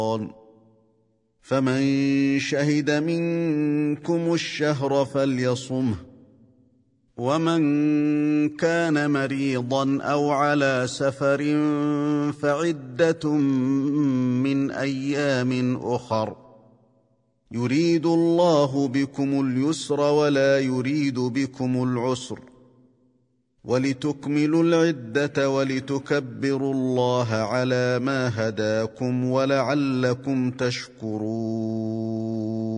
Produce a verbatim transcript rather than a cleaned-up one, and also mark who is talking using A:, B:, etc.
A: فمن شهد منكم الشهر فليصمه، ومن كان مريضا أو على سفر فعدة من أيام أخر، يريد الله بكم اليسر ولا يريد بكم العسر، ولتكملوا العدة ولتكبروا الله على ما هداكم ولعلكم تشكرون.